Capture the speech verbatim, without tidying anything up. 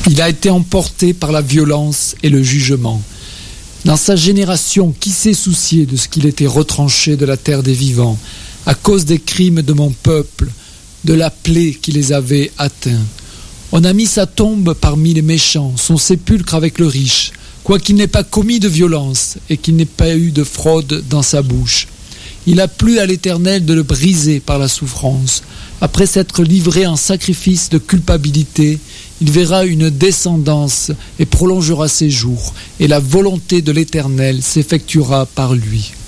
Il a été emporté par la violence et le jugement. Dans sa génération, qui s'est soucié de ce qu'il était retranché de la terre des vivants, à cause des crimes de mon peuple, de la plaie qui les avait atteints? On a mis sa tombe parmi les méchants, son sépulcre avec le riche, quoiqu'il n'ait pas commis de violence et qu'il n'ait pas eu de fraude dans sa bouche. Il a plu à l'Éternel de le briser par la souffrance. Après s'être livré en sacrifice de culpabilité, il verra une descendance et prolongera ses jours, et la volonté de l'Éternel s'effectuera par lui.